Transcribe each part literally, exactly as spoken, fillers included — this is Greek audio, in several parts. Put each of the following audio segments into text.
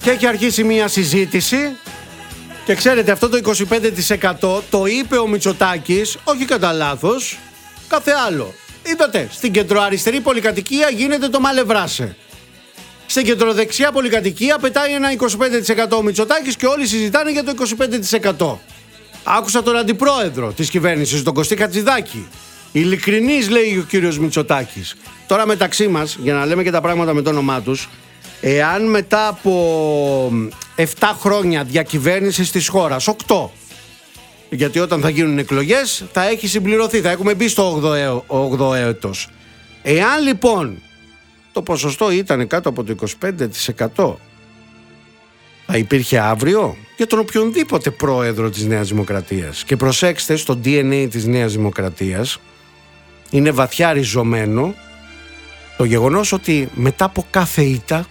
Και έχει αρχίσει μια συζήτηση. Και ξέρετε, αυτό το είκοσι πέντε τοις εκατό το είπε ο Μητσοτάκης, όχι κατά λάθος, κάθε άλλο. Είδατε, στην κεντροαριστερή πολυκατοικία γίνεται το μαλευράσε. Στην κεντροδεξιά πολυκατοικία πετάει ένα είκοσι πέντε τοις εκατό ο Μητσοτάκης και όλοι συζητάνε για το είκοσι πέντε τοις εκατό. Άκουσα τον αντιπρόεδρο της κυβέρνησης, τον Κωστή Χατζηδάκη. Ειλικρινής, λέει ο κύριος Μητσοτάκης. Τώρα μεταξύ μας, για να λέμε και τα πράγματα με το όνομά τους, εάν μετά από επτά χρόνια διακυβέρνησης της χώρας, οκτώ, γιατί όταν θα γίνουν εκλογές θα έχει συμπληρωθεί, θα έχουμε μπει στο όγδοο έτος. Εάν λοιπόν το ποσοστό ήταν κάτω από το είκοσι πέντε τοις εκατό, θα υπήρχε αύριο για τον οποιονδήποτε πρόεδρο της Νέας Δημοκρατίας. Και προσέξτε, στο ντι εν έι της Νέας Δημοκρατίας είναι βαθιά ριζωμένο το γεγονός ότι μετά από κάθε ήττα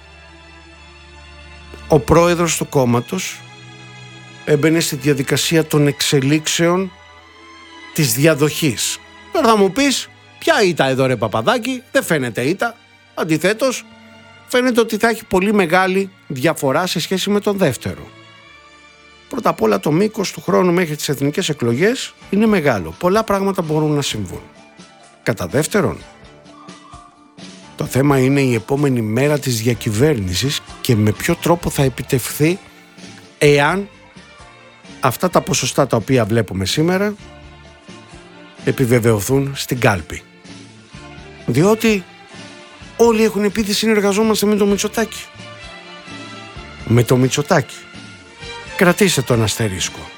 ο πρόεδρος του κόμματος έμπαινε στη διαδικασία των εξελίξεων της διαδοχής. Τώρα θα μου πεις, ποια ήττα εδώ ρε Παπαδάκη? Δεν φαίνεται ήττα. Αντιθέτως, φαίνεται ότι θα έχει πολύ μεγάλη διαφορά σε σχέση με τον δεύτερο. Πρώτα απ' όλα, το μήκος του χρόνου μέχρι τις εθνικές εκλογές είναι μεγάλο. Πολλά πράγματα μπορούν να συμβούν. Κατά δεύτερον, το θέμα είναι η επόμενη μέρα της διακυβέρνησης και με ποιο τρόπο θα επιτευχθεί, εάν αυτά τα ποσοστά τα οποία βλέπουμε σήμερα επιβεβαιωθούν στην κάλπη. Διότι όλοι έχουν πει ότι συνεργαζόμαστε με το Μητσοτάκη. Με το Μητσοτάκη. Κρατήστε τον αστερίσκο.